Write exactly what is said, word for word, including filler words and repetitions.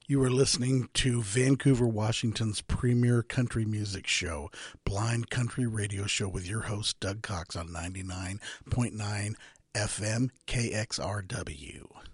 You are listening to Vancouver, Washington's premier country music show, Blind Country Radio Show, with your host, Doug Cox, on ninety-nine point nine F M K X R W.